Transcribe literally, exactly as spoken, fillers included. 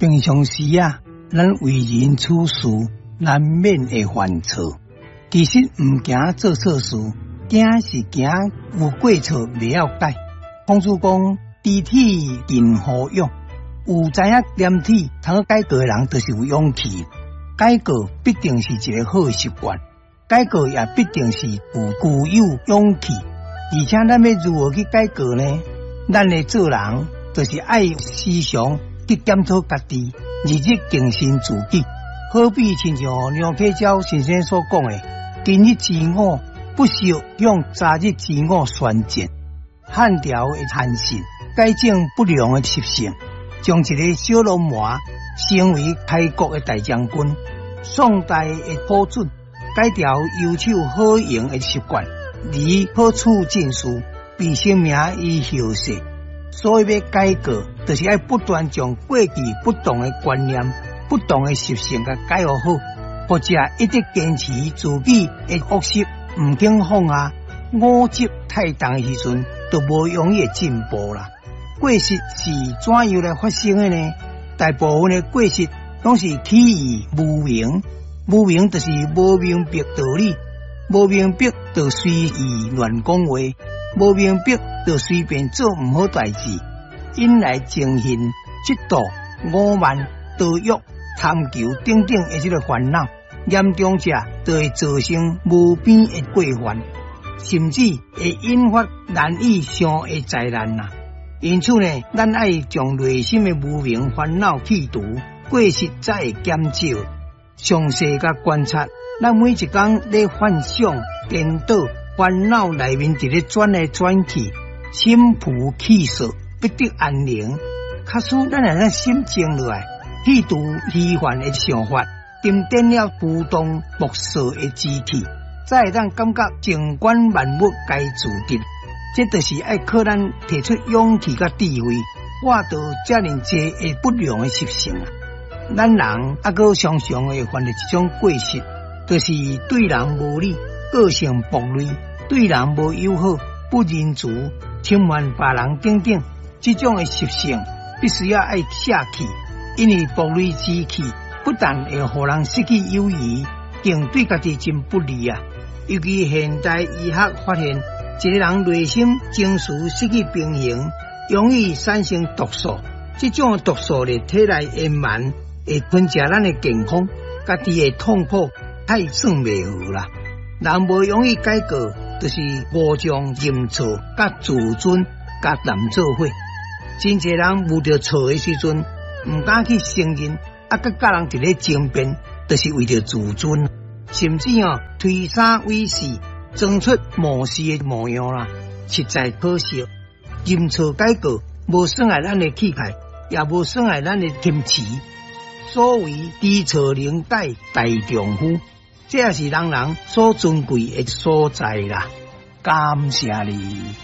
平常时啊，咱为人处事难免会犯错。其实唔惊做错事，惊是惊有过错未晓改。孔子讲：知体近乎勇。有知影念体通去改过的人，就是有勇气。改过必定是一个好习惯，改过也必定是具具有勇气。而且咱要如何去改过呢？咱的做人就是爱时常去检讨家己，日日更新自己。好比亲像梁启超先生所讲的：今日之我不惜向昨日之我宣战，汉朝的汉信，改正不良的习性，将一个小流氓成为开国的大将军。宋代的朴准改掉优秀好用的习惯，离好处尽数，被声名以后世。所以要改革，就是要不断将过去不当的观念、不当的习性给改好，或者一直坚持自己的恶习，唔肯放下。我执太重的时阵，就无容易进步啦。过失是怎样来发生的呢？大部分的过失拢是起于无明，无明就是无明白道理，无明白就随意乱讲话，无明白就随便做唔好代志，引来憎恨、嫉妒、傲慢、盗欲、贪求等等的这个烦恼，严重者就会造成无边的过患，甚至会引发难以想的灾难呐。因此呢，咱爱将内心的无明烦恼去除，过失才会减少。详细甲观察，咱每一天咧幻想、颠倒、烦恼内面一个转来转去，心浮气躁，不得安宁。假使咱来咱心静落来，去除虚幻的想法，沉淀了浮动莫测的志气，才会咱感觉静观万物该自得。这就是要靠咱提出勇气甲智慧，化导这样济的不良的习性啊！咱人还阁常常会犯的一种过失，就是对人无礼、个性暴戾、对人无友好、不仁慈、侵犯别人等等，这种的习性必须要爱舍弃，因为暴戾之气不但会互人失去友谊，更对家己真不利啊！尤其现代医学发现，一个人内心情绪失去平衡，容易产生毒素。这种毒素在体内延漫，会困扰咱的健康，家己的痛苦太算袂好啦。人无容易改过，就是无将认错、甲自尊、甲人做伙。真侪人遇到错的时阵，唔敢去承认，啊，甲甲人伫咧争辩，就是为着自尊，甚至哦推三威四。装出模式的模样啦，实在可惜。认错改过，无损害咱的气概，也无损害咱的天池。所谓知错能改大丈夫，这也是人人所尊贵的所在啦。感谢你。